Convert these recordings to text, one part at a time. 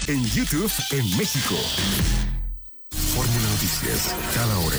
en YouTube en México. Fórmula Noticias, cada hora.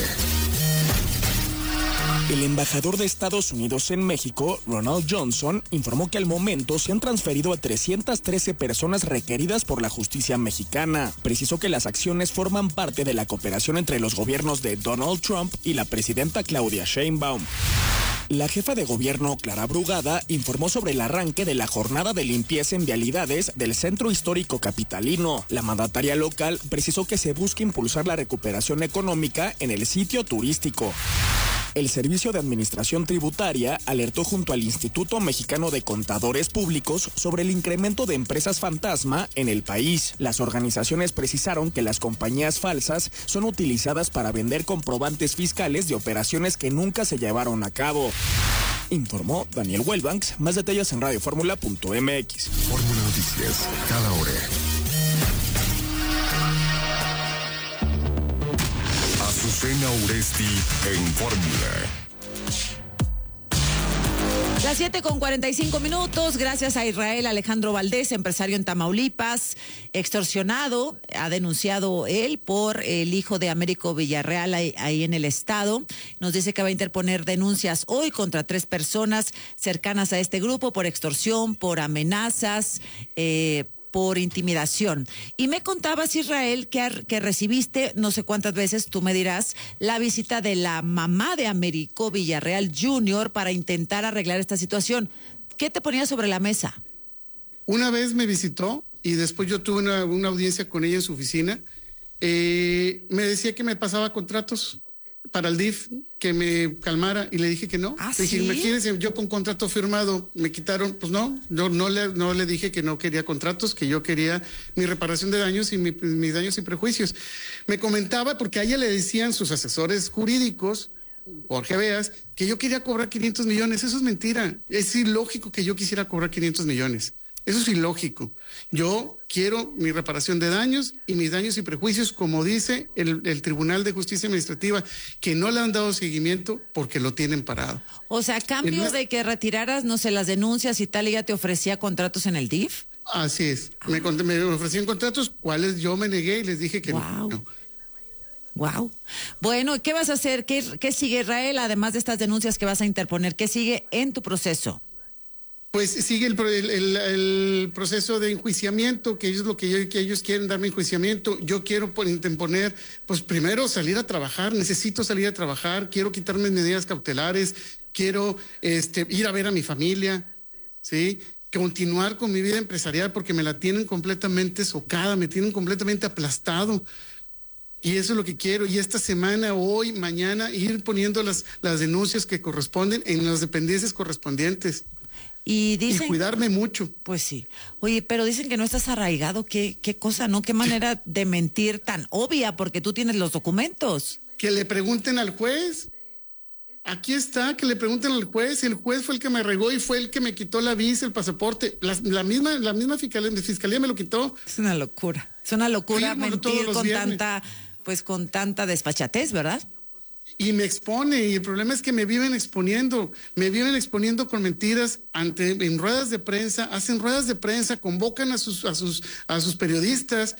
El embajador de Estados Unidos en México, Ronald Johnson, informó que al momento se han transferido a 313 personas requeridas por la justicia mexicana. Precisó que las acciones forman parte de la cooperación entre los gobiernos de Donald Trump y la presidenta Claudia Sheinbaum. La jefa de gobierno, Clara Brugada, informó sobre el arranque de la jornada de limpieza en vialidades del Centro Histórico Capitalino. La mandataria local precisó que se busca impulsar la recuperación económica en el sitio turístico. El Servicio de Administración Tributaria alertó junto al Instituto Mexicano de Contadores Públicos sobre el incremento de empresas fantasma en el país. Las organizaciones precisaron que las compañías falsas son utilizadas para vender comprobantes fiscales de operaciones que nunca se llevaron a cabo. Informó Daniel Welbanks. Más detalles en radioformula.mx. Fórmula Noticias, cada hora. Azucena Uresti en Fórmula. Las 7:45. Gracias a Israel Alejandro Valdés, empresario en Tamaulipas, extorsionado, ha denunciado él por el hijo de Américo Villarreal ahí en el estado. Nos dice que va a interponer denuncias hoy contra 3 personas cercanas a este grupo por extorsión, por amenazas, por intimidación. Y me contabas, Israel, que recibiste, no sé cuántas veces, tú me dirás, la visita de la mamá de Américo Villarreal Jr. para intentar arreglar esta situación. ¿Qué te ponía sobre la mesa? Una vez me visitó y después yo tuve una audiencia con ella en su oficina. Me decía que me pasaba contratos para el DIF, que me calmara, y le dije que no. Le dije, ¿sí? Imagínense, yo con contrato firmado me quitaron, pues no, yo no le dije que no quería contratos, que yo quería mi reparación de daños y mis daños y prejuicios. Me comentaba, porque a ella le decían sus asesores jurídicos, Jorge Beas, que yo quería cobrar 500 millones. Eso es mentira. Es ilógico que yo quisiera cobrar 500 millones. Eso es ilógico. Yo quiero mi reparación de daños y mis daños y prejuicios, como dice el Tribunal de Justicia Administrativa, que no le han dado seguimiento porque lo tienen parado. O sea, a cambio de que retiraras, no sé, las denuncias y tal, ella te ofrecía contratos en el DIF. Así es. Me ofrecían contratos, cuales yo me negué y les dije que no. Wow. Bueno, ¿qué vas a hacer? ¿Qué sigue, Israel? Además de estas denuncias que vas a interponer, ¿qué sigue en tu proceso? Pues sigue el proceso de enjuiciamiento, que ellos que ellos quieren darme enjuiciamiento. Yo quiero interponer, pues primero salir a trabajar, necesito salir a trabajar, quiero quitarme medidas cautelares, quiero ir a ver a mi familia, ¿sí? Continuar con mi vida empresarial porque me la tienen completamente socada, me tienen completamente aplastado. Y eso es lo que quiero. Y esta semana, hoy, mañana, ir poniendo las denuncias que corresponden en las dependencias correspondientes. Y cuidarme mucho. Pues sí. Oye, pero dicen que no estás arraigado. ¿Qué cosa, no? ¿Qué manera de mentir tan obvia? Porque tú tienes los documentos. Que le pregunten al juez. Aquí está, que le pregunten al juez. El juez fue el que me regó y fue el que me quitó la visa, el pasaporte. La misma fiscalía me lo quitó. Es una locura. Es una locura mentir con tanta desfachatez, ¿verdad? Y me expone, y el problema es que me viven exponiendo con mentiras en ruedas de prensa, hacen ruedas de prensa, convocan a sus periodistas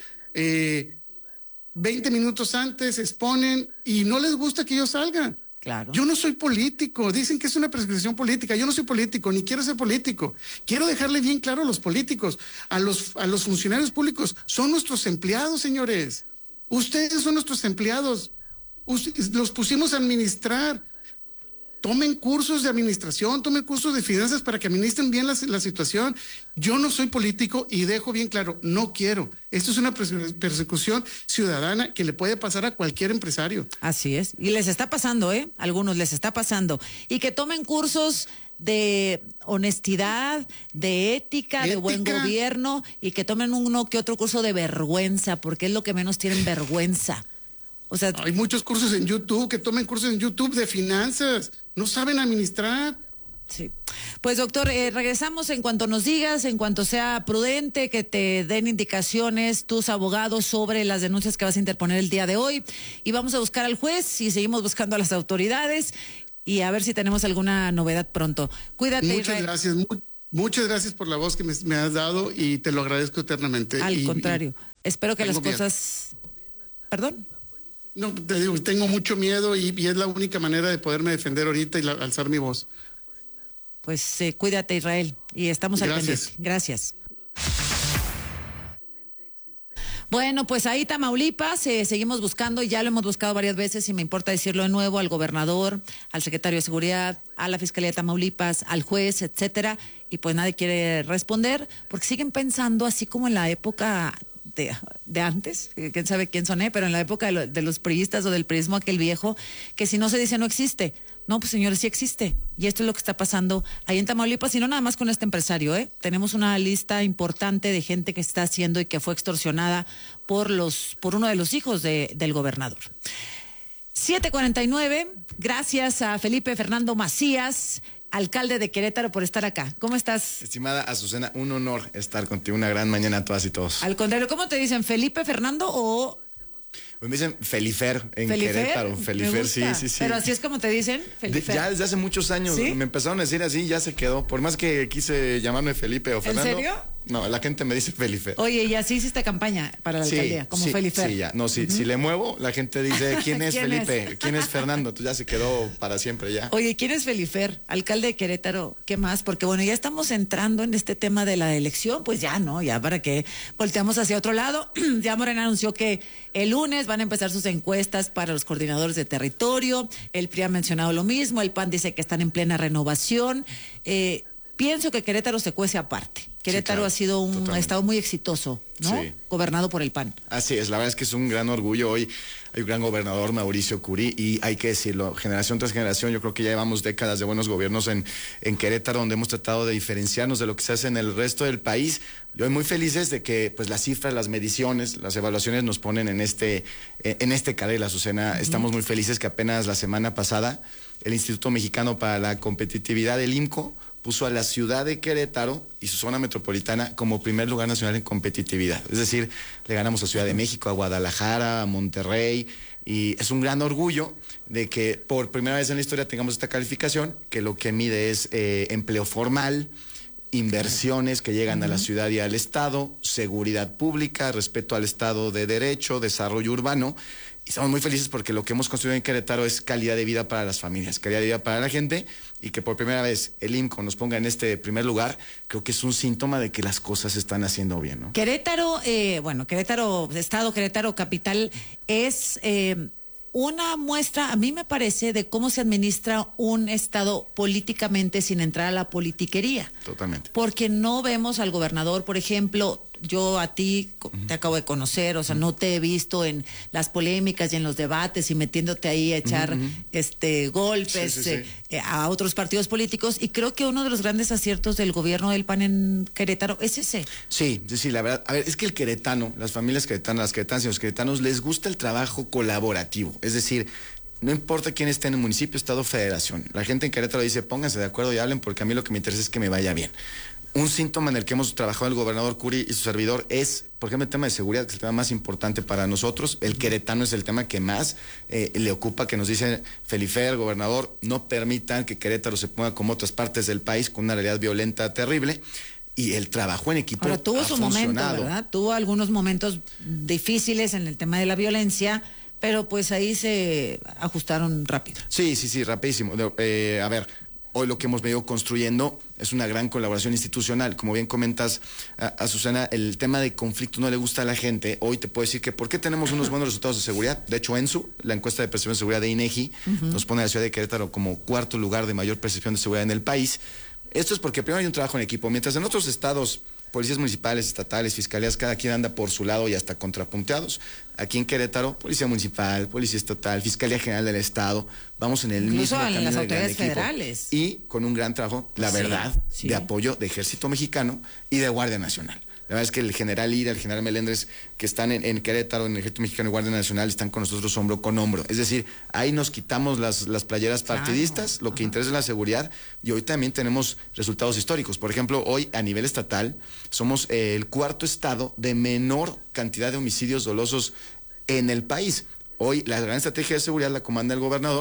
20 minutos antes, exponen y no les gusta que yo salga. Claro. Yo no soy político, dicen que es una persecución política, yo no soy político, ni quiero ser político. Quiero dejarle bien claro a los políticos, a los funcionarios públicos, son nuestros empleados, señores. Ustedes son nuestros empleados. Los pusimos a administrar. Tomen cursos de administración, tomen cursos de finanzas para que administren bien la situación. Yo no soy político y dejo bien claro, no quiero. Esto es una persecución ciudadana que le puede pasar a cualquier empresario. Así es. Y les está pasando, algunos les está pasando. Y que tomen cursos de honestidad, de ética, de buen gobierno, y que tomen uno que otro curso de vergüenza, porque es lo que menos tienen, vergüenza. O sea, hay muchos cursos en YouTube, que tomen cursos en YouTube de finanzas, no saben administrar. Sí. Pues doctor, regresamos en cuanto nos digas, en cuanto sea prudente, que te den indicaciones tus abogados sobre las denuncias que vas a interponer el día de hoy, y vamos a buscar al juez y seguimos buscando a las autoridades y a ver si tenemos alguna novedad pronto. Cuídate, Muchas Israel. Gracias, muchas gracias por la voz que me has dado y te lo agradezco eternamente. Al contrario. espero que Tengo las miedo. cosas... ¿Perdón? No, te digo, tengo mucho miedo y es la única manera de poderme defender ahorita y alzar mi voz. Pues cuídate, Israel, y estamos al Gracias. pendiente. Gracias. Bueno, pues ahí Tamaulipas, seguimos buscando, y ya lo hemos buscado varias veces, y me importa decirlo de nuevo, al gobernador, al secretario de Seguridad, a la Fiscalía de Tamaulipas, al juez, etcétera, y pues nadie quiere responder, porque siguen pensando así como en la época de antes, quién sabe quién soné, pero en la época de los priistas o del priismo aquel viejo, que si no se dice no existe. No, pues señores, sí existe. Y esto es lo que está pasando ahí en Tamaulipas, y no nada más con este empresario, ¿eh? Tenemos una lista importante de gente que está haciendo y que fue extorsionada por uno de los hijos del gobernador. 7:49, gracias a Felipe Fernando Macías, alcalde de Querétaro, por estar acá. ¿Cómo estás? Estimada Azucena, un honor estar contigo. Una gran mañana a todas y todos. Al contrario, ¿cómo te dicen? ¿Felipe Fernando o...? Pues me dicen Felifer en ¿Felifer? Querétaro. Me Felifer, gusta. sí. Pero así es como te dicen, Felifer. Ya desde hace muchos años ¿Sí? me empezaron a decir así, ya se quedó. Por más que quise llamarme Felipe o Fernando. ¿En serio? No, la gente me dice Felifer. Oye, y así hiciste campaña para la alcaldía, como Felifer. Sí, ya. No, si le muevo, la gente dice, ¿quién es ¿Quién Felipe? es? ¿Quién es Fernando? Entonces ya se quedó para siempre ya. Oye, ¿quién es Felifer? Alcalde de Querétaro, ¿qué más? Porque bueno, ya estamos entrando en este tema de la elección, pues ya, ¿no? Ya para que volteamos hacia otro lado. Ya Morena anunció que el lunes van a empezar sus encuestas para los coordinadores de territorio. El PRI ha mencionado lo mismo, el PAN dice que están en plena renovación. Pienso que Querétaro se cuece aparte. Querétaro claro, ha sido un totalmente. estado muy exitoso, ¿no? Sí. Gobernado por el PAN. Así es, la verdad es que es un gran orgullo. Hoy hay un gran gobernador, Mauricio Curi, y hay que decirlo, generación tras generación, yo creo que ya llevamos décadas de buenos gobiernos en Querétaro, donde hemos tratado de diferenciarnos de lo que se hace en el resto del país. Y hoy muy felices de que pues las cifras, las mediciones, las evaluaciones nos ponen en este carril, Azucena. Estamos muy felices que apenas la semana pasada el Instituto Mexicano para la Competitividad, el IMCO, puso a la ciudad de Querétaro y su zona metropolitana como primer lugar nacional en competitividad. Es decir, le ganamos a Ciudad de México, a Guadalajara, a Monterrey, y es un gran orgullo de que por primera vez en la historia tengamos esta calificación, que lo que mide es empleo formal, inversiones que llegan a la ciudad y al Estado, seguridad pública, respeto al Estado de Derecho, desarrollo urbano. Y estamos muy felices porque lo que hemos construido en Querétaro es calidad de vida para las familias, calidad de vida para la gente, y que por primera vez el IMCO nos ponga en este primer lugar, creo que es un síntoma de que las cosas se están haciendo bien, ¿no? Querétaro, Querétaro, Estado, Querétaro, capital, es una muestra, a mí me parece, de cómo se administra un Estado políticamente sin entrar a la politiquería. Totalmente. Porque no vemos al gobernador, por ejemplo, yo a ti te acabo de conocer, o sea, no te he visto en las polémicas y en los debates y metiéndote ahí a echar golpes Sí. A otros partidos políticos, y creo que uno de los grandes aciertos del gobierno del PAN en Querétaro es ese. Sí, la verdad. A ver, es que el queretano, las familias queretanas, las queretanas y los queretanos les gusta el trabajo colaborativo. Es decir, no importa quién esté en el municipio, estado, federación. La gente en Querétaro dice, pónganse de acuerdo y hablen, porque a mí lo que me interesa es que me vaya bien. Un síntoma en el que hemos trabajado el gobernador Curi y su servidor es, por ejemplo, el tema de seguridad, que es el tema más importante para nosotros. El queretano es el tema que más le ocupa, que nos dice Felifer, gobernador, no permitan que Querétaro se ponga como otras partes del país con una realidad violenta terrible. Y el trabajo en equipo Ahora, tuvo ha su funcionado. momento, ¿verdad? Tuvo algunos momentos difíciles en el tema de la violencia, pero pues ahí se ajustaron rápido. Sí, rapidísimo. A ver, hoy lo que hemos venido construyendo es una gran colaboración institucional. Como bien comentas, Azucena, el tema de conflicto no le gusta a la gente. Hoy te puedo decir que ¿por qué tenemos unos buenos resultados de seguridad? De hecho, ENSU, la encuesta de percepción de seguridad de INEGI, nos pone a la ciudad de Querétaro como cuarto lugar de mayor percepción de seguridad en el país. Esto es porque primero hay un trabajo en equipo. Mientras en otros estados, policías municipales, estatales, fiscalías, cada quien anda por su lado y hasta contrapunteados. Aquí en Querétaro, policía municipal, policía estatal, Fiscalía General del Estado, vamos en el Incluso mismo camino en las de gran autoridades equipo. federales. Y con un gran trabajo, la Sí, verdad, sí. de apoyo de Ejército Mexicano y de Guardia Nacional. La verdad es que el general Ira, el general Melendres, que están en Querétaro, en el Ejército Mexicano y Guardia Nacional, están con nosotros hombro con hombro. Es decir, ahí nos quitamos las playeras partidistas, lo que interesa es la seguridad, y hoy también tenemos resultados históricos. Por ejemplo, hoy a nivel estatal somos el cuarto estado de menor cantidad de homicidios dolosos en el país. Hoy la gran estrategia de seguridad la comanda el gobernador,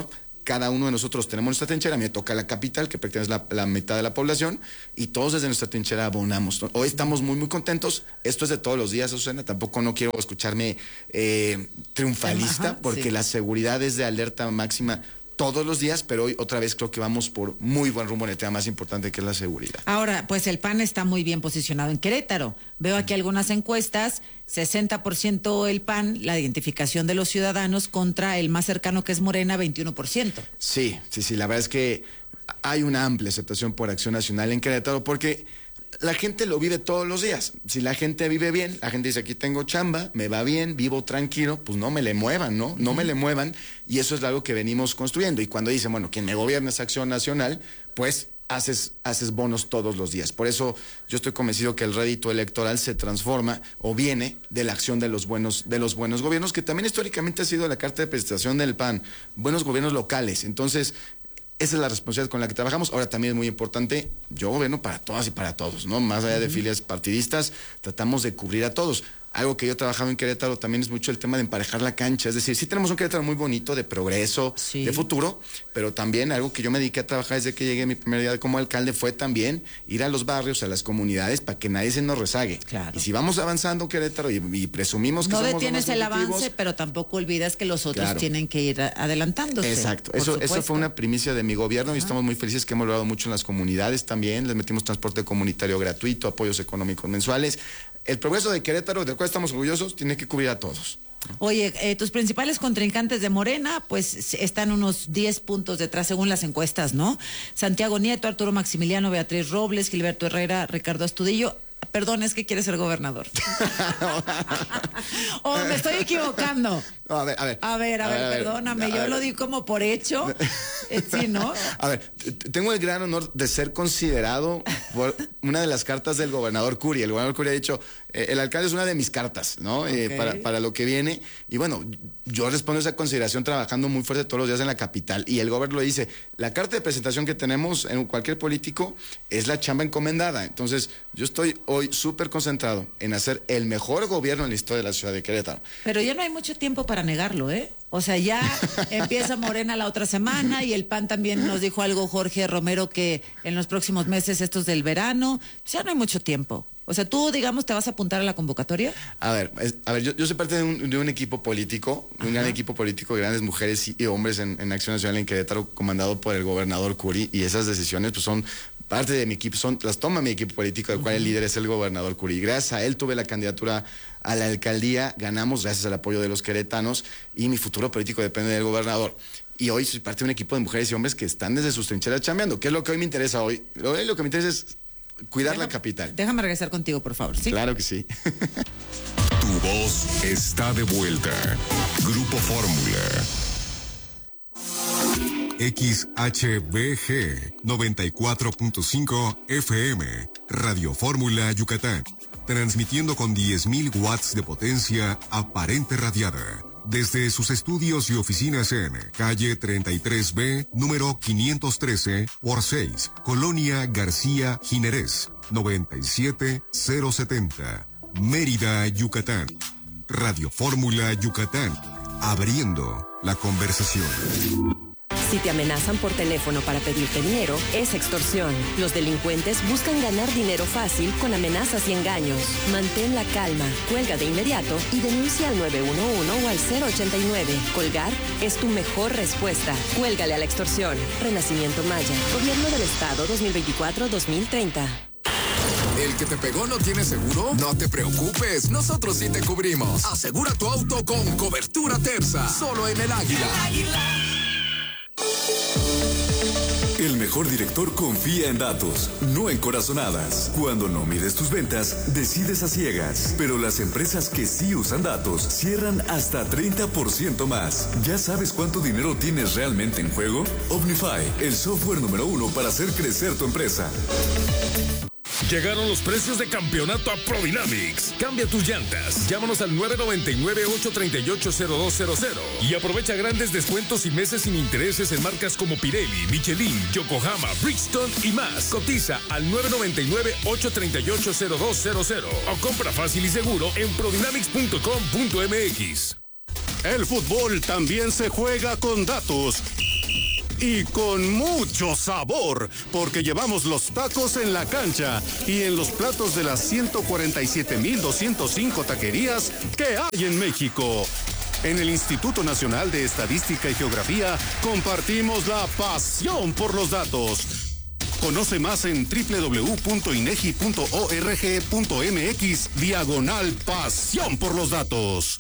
cada uno de nosotros tenemos nuestra trinchera. A mí me toca la capital, que pertenece a la mitad de la población, y todos desde nuestra trinchera abonamos. Hoy estamos muy, muy contentos. Esto es de todos los días, Susana. Tampoco no quiero escucharme triunfalista, porque la seguridad es de alerta máxima todos los días, pero hoy otra vez creo que vamos por muy buen rumbo en el tema más importante, que es la seguridad. Ahora, pues el PAN está muy bien posicionado en Querétaro. Veo aquí algunas encuestas, 60% el PAN, la identificación de los ciudadanos, contra el más cercano, que es Morena, 21%. Sí, la verdad es que hay una amplia aceptación por Acción Nacional en Querétaro, porque la gente lo vive todos los días. Si la gente vive bien, la gente dice, aquí tengo chamba, me va bien, vivo tranquilo, pues no me le muevan, ¿no? No me le muevan, y eso es algo que venimos construyendo. Y cuando dicen, bueno, quien me gobierna es Acción Nacional, pues haces bonos todos los días. Por eso yo estoy convencido que el rédito electoral se transforma o viene de la acción de los buenos gobiernos, que también históricamente ha sido la carta de presentación del PAN, buenos gobiernos locales. Entonces, esa es la responsabilidad con la que trabajamos. Ahora también es muy importante, yo gobierno para todas y para todos, ¿no? Más allá de filias partidistas, tratamos de cubrir a todos. Algo que yo he trabajado en Querétaro también es mucho el tema de emparejar la cancha. Es decir, sí tenemos un Querétaro muy bonito, de progreso, de futuro, pero también algo que yo me dediqué a trabajar desde que llegué mi primer día como alcalde fue también ir a los barrios, a las comunidades, para que nadie se nos rezague. Claro. Y si vamos avanzando Querétaro y presumimos que no somos detienes el competitivos, avance, pero tampoco olvidas que los otros tienen que ir adelantándose. Exacto. Eso fue una primicia de mi gobierno y estamos muy felices que hemos logrado mucho en las comunidades también. Les metimos transporte comunitario gratuito, apoyos económicos mensuales. El progreso de Querétaro, del cual estamos orgullosos, tiene que cubrir a todos. Oye, tus principales contrincantes de Morena, pues están unos 10 puntos detrás según las encuestas, ¿no? Santiago Nieto, Arturo Maximiliano, Beatriz Robles, Gilberto Herrera, Ricardo Astudillo. Perdón, es que quiere ser gobernador. ¿O me estoy equivocando? No, a ver, perdóname, yo lo di como por hecho. Sí, ¿no? A ver, tengo el gran honor de ser considerado por una de las cartas del gobernador Curi. El gobernador Curi ha dicho, el alcalde es una de mis cartas, ¿no? Okay. Para lo que viene. Y bueno, yo respondo a esa consideración trabajando muy fuerte todos los días en la capital. Y el gobernador lo dice, la carta de presentación que tenemos en cualquier político es la chamba encomendada. Entonces, yo estoy hoy súper concentrado en hacer el mejor gobierno en la historia de la ciudad de Querétaro. Pero ya no hay mucho tiempo para negarlo, ¿eh? O sea, ya empieza Morena la otra semana y el PAN también nos dijo algo, Jorge Romero, que en los próximos meses, estos del verano, ya no hay mucho tiempo. O sea, tú, digamos, ¿te vas a apuntar a la convocatoria? A ver, yo soy parte de un equipo político, un gran equipo político de grandes mujeres y hombres en Acción Nacional en Querétaro, comandado por el gobernador Curi, y esas decisiones pues son parte de mi equipo, las toma mi equipo político, del cual el líder es el gobernador Curi. Gracias a él tuve la candidatura a la alcaldía, ganamos gracias al apoyo de los queretanos, y mi futuro político depende del gobernador. Y hoy soy parte de un equipo de mujeres y hombres que están desde sus trincheras chambeando. ¿Qué es lo que hoy me interesa hoy? Lo que me interesa es cuidar la capital. Déjame regresar contigo, por favor, ¿sí? Claro que sí. Tu voz está de vuelta. Grupo Fórmula. XHBG 94.5 FM, Radio Fórmula Yucatán, transmitiendo con 10.000 watts de potencia aparente radiada, desde sus estudios y oficinas en calle 33B, número 513 por 6, Colonia García Jiménez, 97070, Mérida, Yucatán. Radio Fórmula Yucatán, abriendo la conversación. Si te amenazan por teléfono para pedirte dinero, es extorsión. Los delincuentes buscan ganar dinero fácil con amenazas y engaños. Mantén la calma, cuelga de inmediato y denuncia al 911 o al 089. Colgar es tu mejor respuesta. Cuélgale a la extorsión. Renacimiento Maya. Gobierno del Estado 2024-2030. ¿El que te pegó no tiene seguro? No te preocupes, nosotros sí te cubrimos. Asegura tu auto con cobertura Terza, solo en El Águila. El mejor director confía en datos, no en corazonadas. Cuando no mides tus ventas, decides a ciegas. Pero las empresas que sí usan datos cierran hasta 30% más. ¿Ya sabes cuánto dinero tienes realmente en juego? Omnify, el software número 1 para hacer crecer tu empresa. Llegaron los precios de campeonato a Prodynamics. Cambia tus llantas. Llámanos al 999-838-0200 y aprovecha grandes descuentos y meses sin intereses en marcas como Pirelli, Michelin, Yokohama, Bridgestone y más. Cotiza al 999-838-0200 o compra fácil y seguro en prodynamics.com.mx. El fútbol también se juega con datos. y con mucho sabor, porque llevamos los tacos en la cancha y en los platos de las 147,205 taquerías que hay en México. En el Instituto Nacional de Estadística y Geografía compartimos la pasión por los datos. Conoce más en www.inegi.org.mx/pasión por los datos.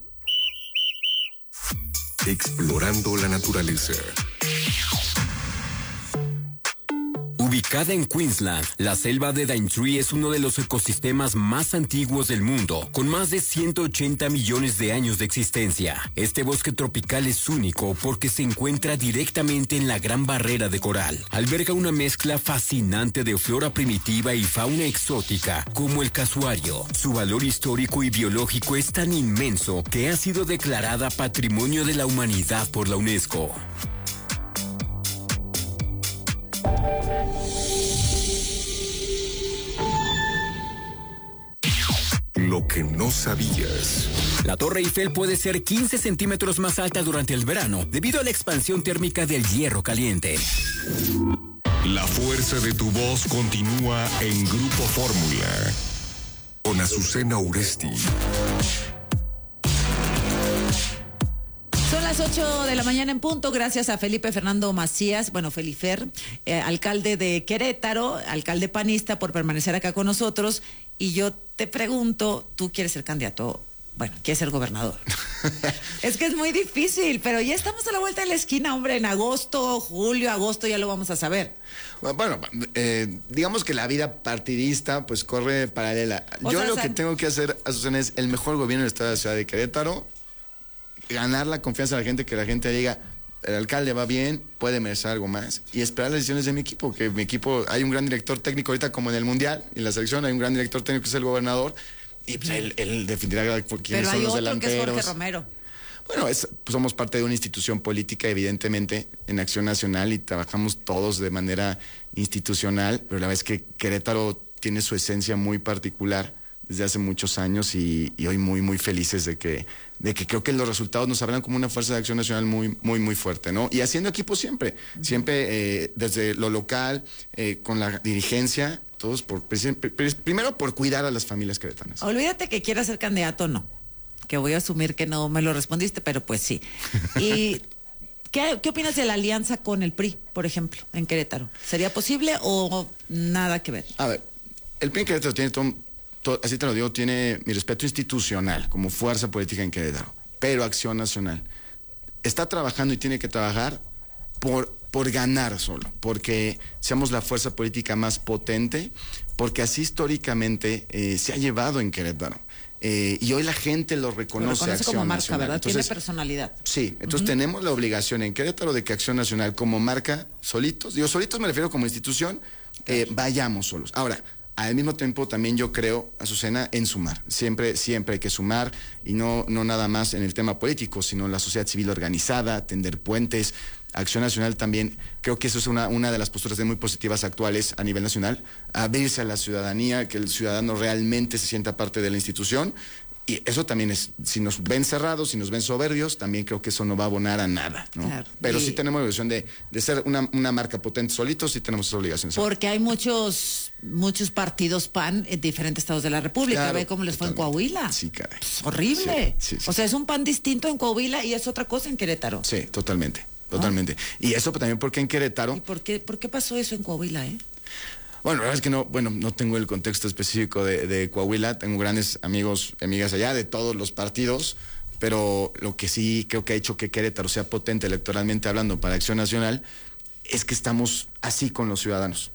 Explorando la naturaleza. Ubicada en Queensland, la selva de Daintree es uno de los ecosistemas más antiguos del mundo, con más de 180 millones de años de existencia. Este bosque tropical es único porque se encuentra directamente en la Gran Barrera de Coral. Alberga una mezcla fascinante de flora primitiva y fauna exótica, como el casuario. Su valor histórico y biológico es tan inmenso que ha sido declarada Patrimonio de la Humanidad por la UNESCO. Lo que no sabías. La Torre Eiffel puede ser 15 centímetros más alta durante el verano debido a la expansión térmica del hierro caliente. La fuerza de tu voz continúa en Grupo Fórmula. Con Azucena Uresti. Son las 8 de la mañana en punto, gracias a Felipe Fernando Macías, Felifer, alcalde de Querétaro, alcalde panista, por permanecer acá con nosotros. Y yo te pregunto, tú quieres ser candidato, quieres ser gobernador. Es que es muy difícil, pero ya estamos a la vuelta de la esquina, hombre, en julio, agosto, ya lo vamos a saber. Bueno, digamos que la vida partidista pues corre paralela. Que tengo que hacer, Azucena, es el mejor gobierno del estado de la ciudad de Querétaro, ganar la confianza de la gente, que la gente diga, el alcalde va bien, puede merecer algo más, y esperar las decisiones de mi equipo, que mi equipo, hay un gran director técnico ahorita como en el Mundial, en la selección hay un gran director técnico que es el gobernador, y pues él definirá quiénes son los delanteros. Pero hay otro que es Jorge Romero. Bueno, somos parte de una institución política, evidentemente, en Acción Nacional, y trabajamos todos de manera institucional, pero la verdad es que Querétaro tiene su esencia muy particular desde hace muchos años, y hoy muy, muy felices de que creo que los resultados nos hablan como una fuerza de acción nacional muy, muy, muy fuerte, ¿no? Y haciendo equipo siempre, desde lo local, con la dirigencia, todos primero por cuidar a las familias queretanas. Olvídate que quieras ser candidato, no, que voy a asumir que no me lo respondiste, pero pues sí. Y ¿qué opinas de la alianza con el PRI, por ejemplo, en Querétaro? ¿Sería posible o nada que ver? A ver, el PRI en Querétaro tiene así te lo digo, tiene mi respeto institucional como fuerza política en Querétaro, pero Acción Nacional está trabajando y tiene que trabajar por ganar solo, porque seamos la fuerza política más potente, porque así históricamente se ha llevado en Querétaro. Y hoy la gente lo reconoce Acción como marca, Nacional. ¿verdad? Entonces, tiene personalidad. Sí, entonces tenemos la obligación en Querétaro de que Acción Nacional como marca, solitos me refiero como institución, vayamos solos. Ahora, al mismo tiempo también yo creo, Azucena, en sumar. Siempre hay que sumar, y no nada más en el tema político, sino en la sociedad civil organizada, tender puentes. Acción Nacional también, creo que eso es una de las posturas muy positivas actuales a nivel nacional, abrirse a la ciudadanía, que el ciudadano realmente se sienta parte de la institución. Y eso también es, si nos ven cerrados, si nos ven soberbios, también creo que eso no va a abonar a nada, ¿no? Claro. Pero sí tenemos la obligación de ser una marca potente solitos, sí tenemos esa obligación. Porque hay muchos partidos PAN en diferentes estados de la República. Claro, ve cómo les fue en Coahuila. Sí, caray. Horrible. Sí. O sea, es un PAN distinto en Coahuila y es otra cosa en Querétaro. Sí, totalmente. Y eso también porque en Querétaro... ¿Y por qué pasó eso en Coahuila, Bueno, la verdad es que no tengo el contexto específico de Coahuila, tengo grandes amigos y amigas allá de todos los partidos, pero lo que sí creo que ha hecho que Querétaro sea potente electoralmente hablando para Acción Nacional es que estamos así con los ciudadanos.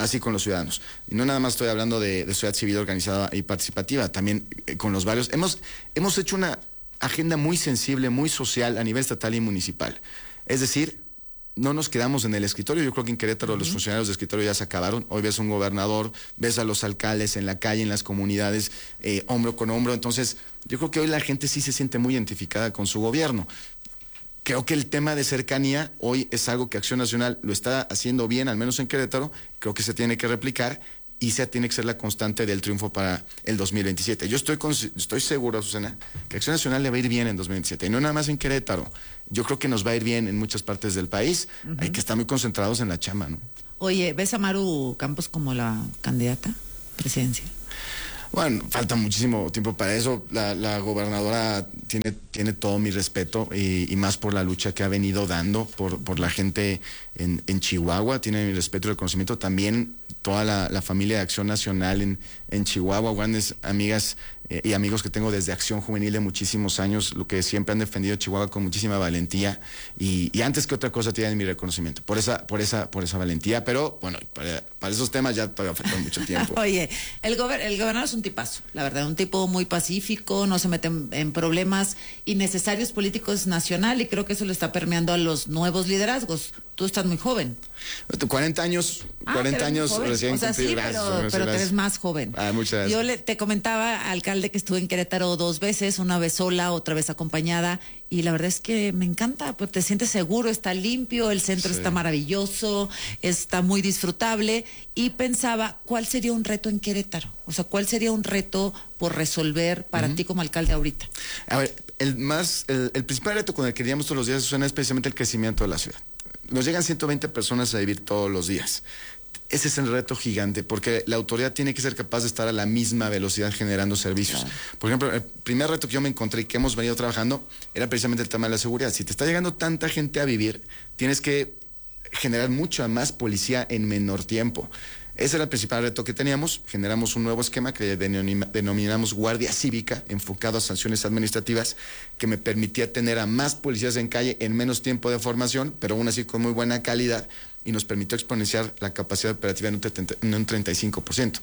Y no nada más estoy hablando de sociedad civil organizada y participativa, también con los barrios. Hemos hecho una agenda muy sensible, muy social a nivel estatal y municipal. Es decir, no nos quedamos en el escritorio. Yo creo que en Querétaro los funcionarios de escritorio ya se acabaron. Hoy ves a un gobernador, ves a los alcaldes en la calle, en las comunidades, hombro con hombro. Entonces, yo creo que hoy la gente sí se siente muy identificada con su gobierno. Creo que el tema de cercanía hoy es algo que Acción Nacional lo está haciendo bien, al menos en Querétaro. Creo que se tiene que replicar. y esa tiene que ser la constante del triunfo para el 2027. Yo estoy seguro, Susana, que Acción Nacional le va a ir bien en 2027, y no nada más en Querétaro. Yo creo que nos va a ir bien en muchas partes del país. Hay que estar muy concentrados en la chamba, ¿no? Oye, ¿ves a Maru Campos como la candidata presidencial? Bueno, falta muchísimo tiempo para eso. La gobernadora tiene todo mi respeto y más por la lucha que ha venido dando por la gente en Chihuahua. Tiene mi respeto y reconocimiento. También toda la familia de Acción Nacional en Chihuahua, grandes amigas y amigos que tengo desde Acción Juvenil de muchísimos años, lo que siempre han defendido Chihuahua con muchísima valentía y antes que otra cosa tienen mi reconocimiento por esa valentía, pero bueno, para esos temas ya todavía falta mucho tiempo. Oye, el gobernador es un tipazo, la verdad, un tipo muy pacífico, no se mete en problemas innecesarios políticos nacional, y creo que eso le está permeando a los nuevos liderazgos. Tú estás muy joven. 40 años recién cumplidos. Sí, pero te ves más joven. Muchas gracias. Yo te comentaba, alcalde, que estuve en Querétaro 2 veces, una vez sola, otra vez acompañada, y la verdad es que me encanta, pues te sientes seguro, está limpio, el centro está maravilloso, está muy disfrutable, y pensaba, ¿cuál sería un reto en Querétaro? O sea, ¿cuál sería un reto por resolver para ti como alcalde ahorita? A ver, el principal reto con el que lidiamos todos los días, Susana, es precisamente el crecimiento de la ciudad. Nos llegan 120 personas a vivir todos los días. Ese es el reto gigante, porque la autoridad tiene que ser capaz de estar a la misma velocidad generando servicios. Claro. Por ejemplo, el primer reto que yo me encontré y que hemos venido trabajando era precisamente el tema de la seguridad. Si te está llegando tanta gente a vivir, tienes que generar mucha más policía en menor tiempo. Ese era el principal reto que teníamos. Generamos un nuevo esquema que denominamos Guardia Cívica, enfocado a sanciones administrativas, que me permitía tener a más policías en calle en menos tiempo de formación, pero aún así con muy buena calidad, y nos permitió exponenciar la capacidad operativa en un 35%.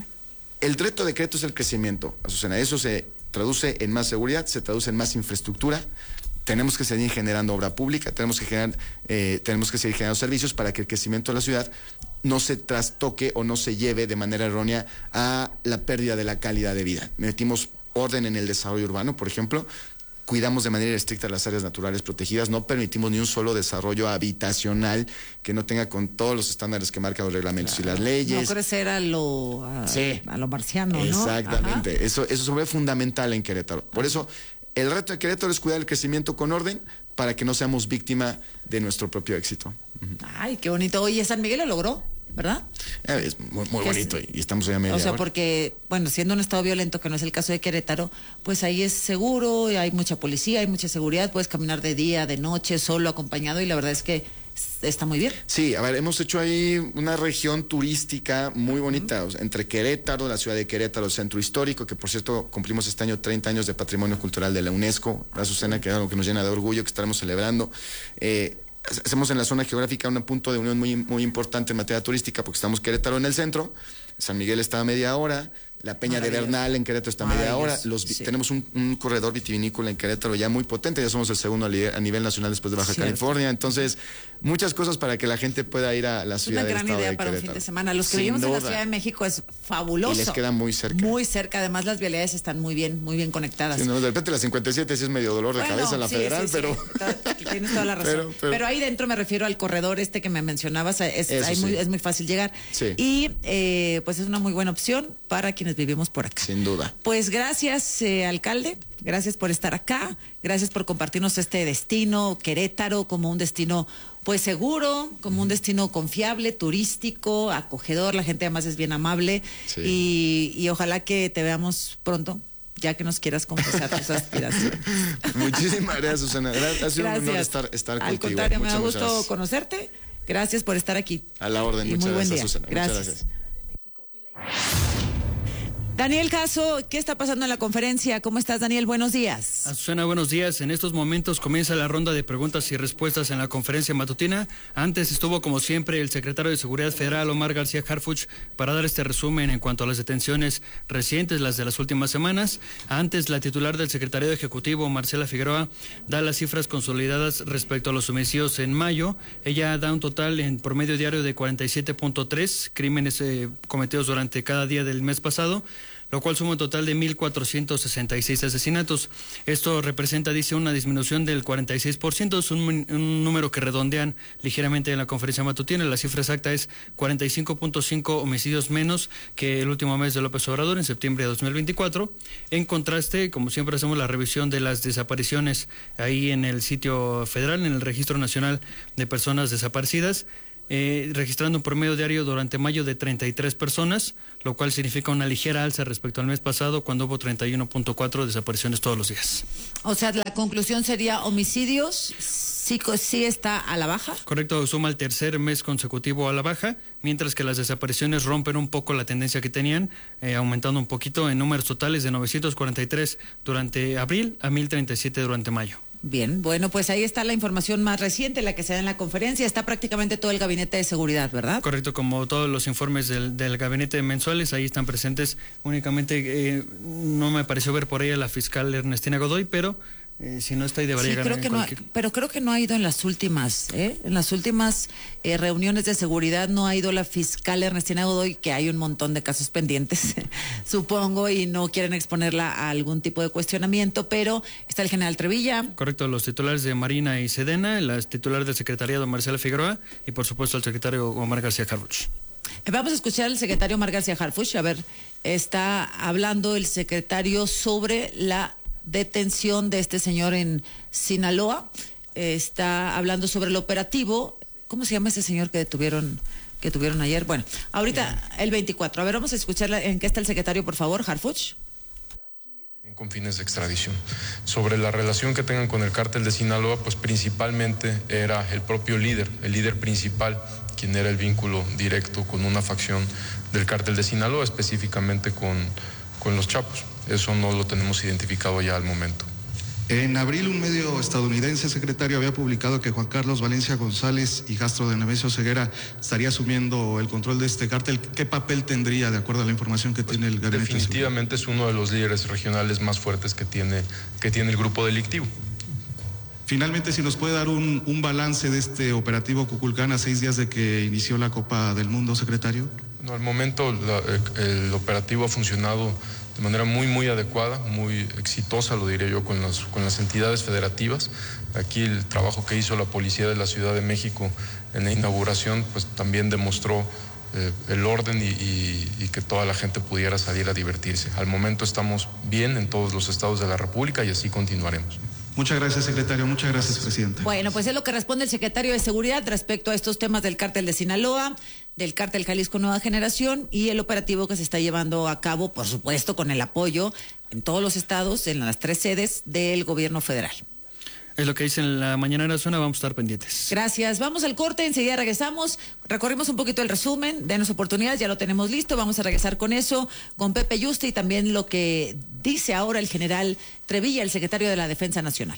El reto de Querétaro es el crecimiento, Azucena. Eso se traduce en más seguridad, se traduce en más infraestructura. Tenemos que seguir generando obra pública, tenemos que seguir generando servicios para que el crecimiento de la ciudad no se trastoque o no se lleve de manera errónea a la pérdida de la calidad de vida. Metimos orden en el desarrollo urbano, por ejemplo. Cuidamos de manera estricta las áreas naturales protegidas, no permitimos ni un solo desarrollo habitacional que no tenga con todos los estándares que marcan los reglamentos y las leyes. No crecer a lo marciano, ¿no? Exactamente, eso fue fundamental en Querétaro. Por eso, el reto de Querétaro es cuidar el crecimiento con orden para que no seamos víctima de nuestro propio éxito. Ay, qué bonito. Oye, San Miguel lo logró, ¿verdad? Es muy bonito y estamos ahí a media hora. Porque, bueno, siendo un estado violento, que no es el caso de Querétaro, pues ahí es seguro, hay mucha policía, hay mucha seguridad, puedes caminar de día, de noche, solo, acompañado, y la verdad es que está muy bien. Sí, a ver, hemos hecho ahí una región turística muy bonita, entre Querétaro, la ciudad de Querétaro, el centro histórico, que por cierto cumplimos este año 30 años de Patrimonio Cultural de la UNESCO, Azucena, que es algo que nos llena de orgullo, que estaremos celebrando. Hacemos en la zona geográfica un punto de unión muy importante en materia turística, porque estamos Querétaro en el centro, San Miguel está a media hora, la Peña de Bernal en Querétaro está a media hora, tenemos un corredor vitivinícola en Querétaro ya muy potente, ya somos el segundo a nivel nacional después de Baja California, entonces muchas cosas para que la gente pueda ir a la ciudad del estado de Querétaro. Una gran idea para un fin de semana. Los que vivimos en la Ciudad de México es fabuloso. Y les queda muy cerca. Muy cerca, además las vialidades están muy bien conectadas. Sí, no, de repente la 57 sí es medio dolor de cabeza en la federal, pero... Tienes toda la razón. Pero ahí dentro me refiero al corredor que me mencionabas, es muy fácil llegar. Sí. Y pues es una muy buena opción para quienes vivimos por acá. Sin duda. Pues gracias, alcalde. Gracias por estar acá. Gracias por compartirnos este destino, Querétaro, como un destino pues seguro, como un destino confiable, turístico, acogedor. La gente además es bien amable. Sí. Y ojalá que te veamos pronto, ya que nos quieras confesar tus aspiraciones. Muchísimas gracias, Susana. Ha sido un honor estar contigo. Al contrario, me da gusto conocerte. Gracias por estar aquí. A la orden. Muchas gracias, Susana. Gracias. Muchas gracias. Daniel Caso, ¿qué está pasando en la conferencia? ¿Cómo estás, Daniel? Buenos días. Azucena, buenos días. En estos momentos comienza la ronda de preguntas y respuestas en la conferencia matutina. Antes estuvo, como siempre, el secretario de Seguridad Federal, Omar García Harfuch, para dar este resumen en cuanto a las detenciones recientes, las de las últimas semanas. Antes, la titular del Secretariado Ejecutivo, Marcela Figueroa, da las cifras consolidadas respecto a los homicidios en mayo. Ella da un total en promedio diario de 47.3 crímenes cometidos durante cada día del mes pasado, lo cual suma un total de 1.466 asesinatos. Esto representa, dice, una disminución del 46%, es un número que redondean ligeramente en la conferencia matutina. La cifra exacta es 45.5 homicidios menos que el último mes de López Obrador, en septiembre de 2024. En contraste, como siempre hacemos la revisión de las desapariciones ahí en el sitio federal, en el Registro Nacional de Personas Desaparecidas, registrando un promedio diario durante mayo de 33 personas, lo cual significa una ligera alza respecto al mes pasado, cuando hubo 31.4 desapariciones todos los días. O sea, la conclusión sería homicidios, sí está a la baja. Correcto, suma el tercer mes consecutivo a la baja, mientras que las desapariciones rompen un poco la tendencia que tenían, aumentando un poquito en números totales de 943 durante abril a 1.037 durante mayo. Bien, bueno, pues ahí está la información más reciente, la que se da en la conferencia. Está prácticamente todo el gabinete de seguridad, ¿verdad? Correcto, como todos los informes del gabinete mensuales, ahí están presentes. Únicamente no me pareció ver por ahí a la fiscal Ernestina Godoy, pero si no está ahí debería llegar. Pero creo que no ha ido en las últimas, en las últimas reuniones de seguridad no ha ido la fiscal Ernestina Godoy, que hay un montón de casos pendientes, supongo, y no quieren exponerla a algún tipo de cuestionamiento, pero está el general Trevilla. Correcto, los titulares de Marina y Sedena, las titulares del secretariado Marcela Figueroa y por supuesto el secretario Omar García Harfuch. Vamos a escuchar al secretario Omar García Harfuch. A ver, está hablando el secretario sobre la detención de este señor en Sinaloa. Está hablando sobre el operativo. ¿Cómo se llama ese señor que detuvieron ayer? Bueno, ahorita el 24. A ver, vamos a escuchar en qué está el secretario, por favor, Harfuch. Con fines de extradición. Sobre la relación que tengan con el cártel de Sinaloa, pues principalmente era el propio líder, el líder principal, quien era el vínculo directo con una facción del cártel de Sinaloa, específicamente con los Chapos. Eso no lo tenemos identificado ya al momento. En abril, un medio estadounidense, secretario, había publicado que Juan Carlos Valencia González y Castro de Nemesio Ceguera estaría asumiendo el control de este cártel. ¿Qué papel tendría, de acuerdo a la información que tiene el gabinete? Definitivamente es uno de los líderes regionales más fuertes que tiene el grupo delictivo. Finalmente, si nos puede dar un balance de este operativo Kukulcán a 6 días de que inició la Copa del Mundo, secretario. No, al momento el operativo ha funcionado de manera muy adecuada, muy exitosa, lo diré yo, con las entidades federativas. Aquí el trabajo que hizo la Policía de la Ciudad de México en la inauguración, pues también demostró el orden y que toda la gente pudiera salir a divertirse. Al momento estamos bien en todos los estados de la República y así continuaremos. Muchas gracias, secretario. Muchas gracias, presidente. Bueno, pues es lo que responde el secretario de Seguridad respecto a estos temas del cártel de Sinaloa, del cártel Jalisco Nueva Generación y el operativo que se está llevando a cabo, por supuesto, con el apoyo en todos los estados, en las 3 sedes del gobierno federal. Es lo que dice en la mañanera zona, vamos a estar pendientes. Gracias, vamos al corte, enseguida regresamos, recorrimos un poquito el resumen, denos oportunidades, ya lo tenemos listo, vamos a regresar con eso, con Pepe Yuste y también lo que dice ahora el general Trevilla, el secretario de la Defensa Nacional.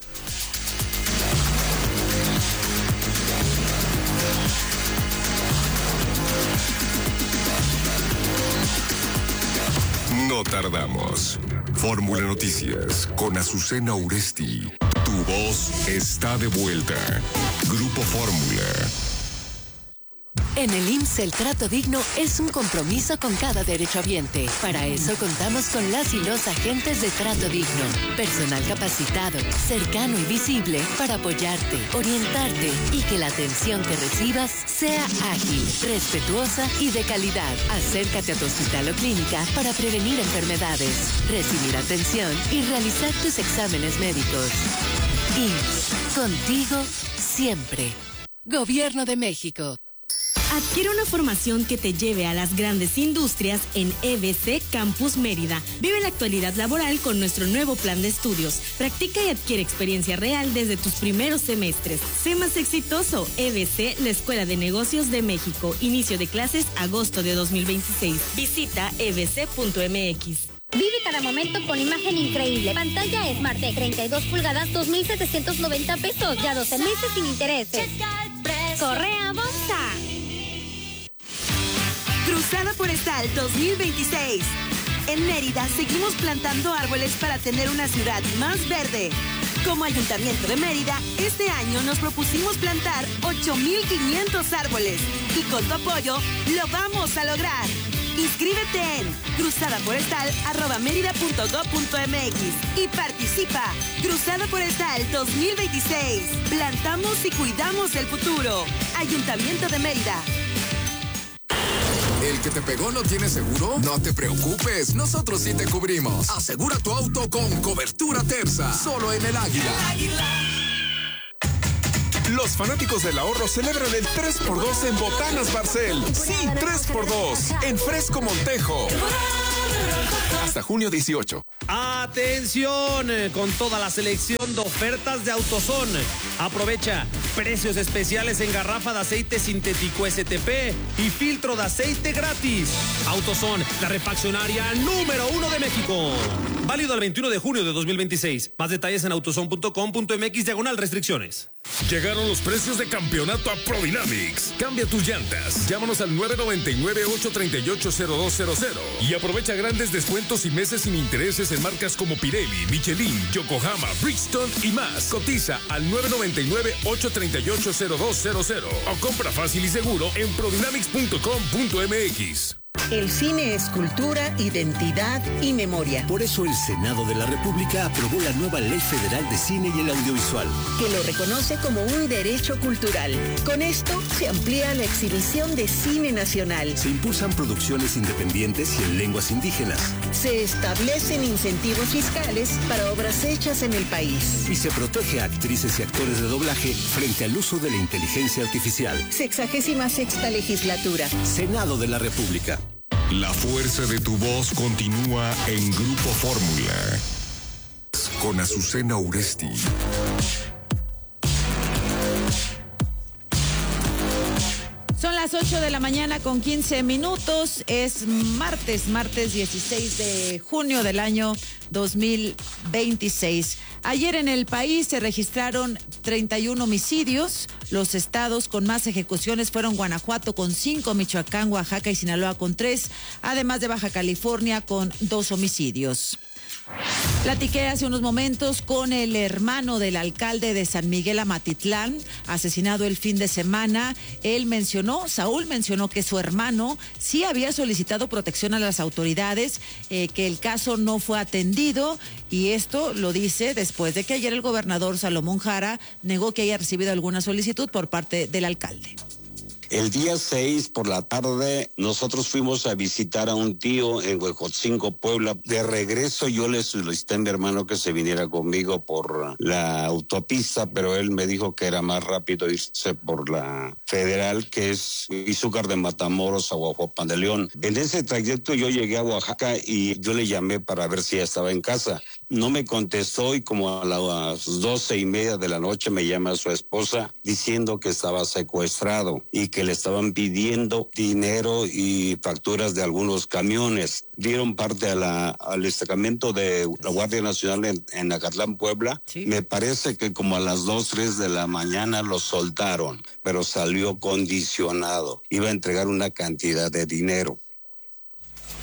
No tardamos. Fórmula Noticias con Azucena Uresti. Tu voz está de vuelta. Grupo Fórmula. En el IMSS el trato digno es un compromiso con cada derechohabiente. Para eso contamos con las y los agentes de trato digno. Personal capacitado, cercano y visible para apoyarte, orientarte y que la atención que recibas sea ágil, respetuosa y de calidad. Acércate a tu hospital o clínica para prevenir enfermedades, recibir atención y realizar tus exámenes médicos. IMSS, contigo siempre. Gobierno de México. Adquiere una formación que te lleve a las grandes industrias en EBC Campus Mérida. Vive la actualidad laboral con nuestro nuevo plan de estudios. Practica y adquiere experiencia real desde tus primeros semestres. Sé más exitoso. EBC, la Escuela de Negocios de México. Inicio de clases agosto de 2026. Visita ebc.mx. Vive cada momento con imagen increíble. Pantalla Smart de 32 pulgadas, 2,790 pesos. Ya 12 meses sin intereses. Correa Bonsa. Cruzada Forestal 2026. En Mérida seguimos plantando árboles para tener una ciudad más verde. Como Ayuntamiento de Mérida, este año nos propusimos plantar 8,500 árboles. Y con tu apoyo, lo vamos a lograr. Inscríbete en cruzadaforestal@merida.gov.mx y participa. Cruzada Forestal 2026. Plantamos y cuidamos el futuro. Ayuntamiento de Mérida. ¿El que te pegó no tiene seguro? No te preocupes, nosotros sí te cubrimos. Asegura tu auto con cobertura Terza, solo en el Águila. Los fanáticos del ahorro celebran el 3x2 en Botanas Barcel. Sí, 3x2 en Fresco Montejo. Hasta junio 18. Atención, con toda la selección de ofertas de AutoZón. Aprovecha precios especiales en garrafa de aceite sintético STP y filtro de aceite gratis. AutoZón, la refaccionaria número 1 de México. Válido al 21 de junio de 2026. Más detalles en autozone.com.mx/restricciones. Llegaron los precios de campeonato a Prodynamics. Cambia tus llantas. Llámanos al 999-838-0200 y aprovecha grandes descuentos y meses sin intereses en marcas como Pirelli, Michelin, Yokohama, Bridgestone y más. Cotiza al 999-838-0200 o compra fácil y seguro en prodynamics.com.mx. El cine es cultura, identidad y memoria. Por eso el Senado de la República aprobó la nueva Ley Federal de Cine y el Audiovisual, que lo reconoce como un derecho cultural. Con esto se amplía la exhibición de cine nacional. Se impulsan producciones independientes y en lenguas indígenas. Se establecen incentivos fiscales para obras hechas en el país. Y se protege a actrices y actores de doblaje frente al uso de la inteligencia artificial. 66ª legislatura. Senado de la República. La fuerza de tu voz continúa en Grupo Fórmula. Con Azucena Uresti. Son las 8 de la mañana con 15 minutos. Es martes 16 de junio del año 2026. Ayer en el país se registraron 31 homicidios. Los estados con más ejecuciones fueron Guanajuato con 5, Michoacán, Oaxaca y Sinaloa con 3, además de Baja California con 2 homicidios. Platiqué hace unos momentos con el hermano del alcalde de San Miguel Amatitlán, asesinado el fin de semana. Saúl mencionó que su hermano sí había solicitado protección a las autoridades, que el caso no fue atendido, y esto lo dice después de que ayer el gobernador Salomón Jara negó que haya recibido alguna solicitud por parte del alcalde. El día 6 por la tarde nosotros fuimos a visitar a un tío en Huejotzingo, Puebla. De regreso yo le solicité a mi hermano que se viniera conmigo por la autopista, pero él me dijo que era más rápido irse por la federal, que es Izúcar de Matamoros a Huajuapan de León. En ese trayecto yo llegué a Oaxaca y yo le llamé para ver si ya estaba en casa. No me contestó y como a las 12:30 de la noche me llama su esposa diciendo que estaba secuestrado y que le estaban pidiendo dinero y facturas de algunos camiones. Dieron parte al destacamento de la Guardia Nacional en Acatlán, Puebla. Sí. Me parece que como a las 2-3 de la mañana lo soltaron, pero salió condicionado. Iba a entregar una cantidad de dinero.